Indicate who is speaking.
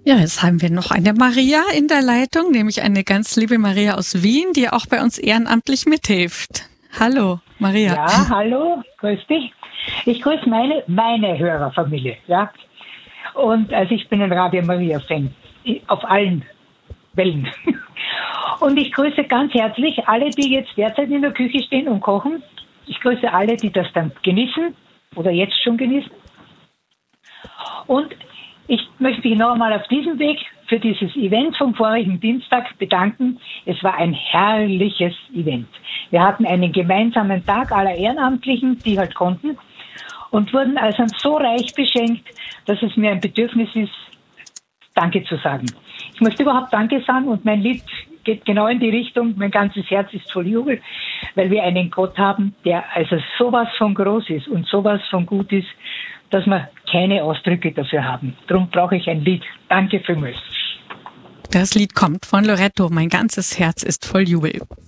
Speaker 1: Ja, jetzt haben wir noch eine Maria in der Leitung, nämlich eine ganz liebe Maria aus Wien, die auch bei uns ehrenamtlich mithilft. Hallo, Maria.
Speaker 2: Ja, hallo, grüß dich. Ich grüße meine Hörerfamilie, ja. Und also ich bin ein Radio Maria-Fan auf allen Wellen. Und ich grüße ganz herzlich alle, die jetzt derzeit in der Küche stehen und kochen. Ich grüße alle, die das dann genießen oder jetzt schon genießen. Und ich möchte mich noch einmal auf diesem Weg für dieses Event vom vorigen Dienstag bedanken. Es war ein herrliches Event. Wir hatten einen gemeinsamen Tag aller Ehrenamtlichen, die halt konnten, und wurden also so reich beschenkt, dass es mir ein Bedürfnis ist, Danke zu sagen. Ich möchte überhaupt Danke sagen und mein Lied geht genau in die Richtung, mein ganzes Herz ist voll Jubel, weil wir einen Gott haben, der also sowas von groß ist und sowas von gut ist, dass wir keine Ausdrücke dafür haben. Darum brauche ich ein Lied. Danke vielmals.
Speaker 1: Das Lied kommt von Loretto. Mein ganzes Herz ist voll Jubel.